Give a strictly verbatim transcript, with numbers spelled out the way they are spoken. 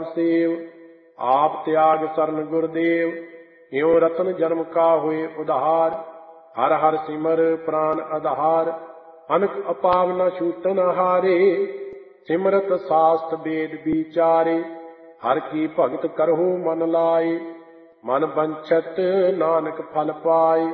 Save आप त्याग सरन गुरदेव। इਉ रतन जन्म का हुए उधार हर हर सिमर प्राण आधार। अनक अपाव न छूटन हारे सिमरत शास्त्र वेद विचारे। हर की भगत करहु मन लाए मन बंछत नानक फल पाए।